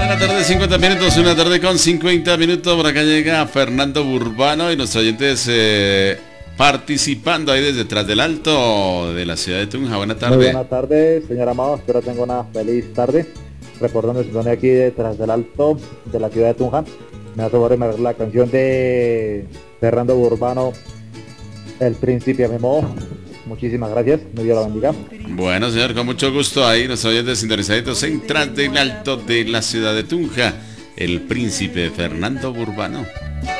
la tarde, 50 minutos, una tarde con 50 minutos. Por acá llega Fernando Burbano y nuestros oyentes participando ahí desde Tras del Alto de la ciudad de Tunja. Buena tarde. Muy buena tarde, señor Amado. Espero tenga una feliz tarde. Reportando sintonía aquí de Tras del Alto de la ciudad de Tunja. Me hace favor de la canción de Fernando Burbano, El Príncipe a mi modo. Muchísimas gracias, me Dios la bendiga. Bueno, señor, con mucho gusto ahí nos oyentes sintonizados en Tras del Alto de la ciudad de Tunja, El Príncipe Fernando Burbano.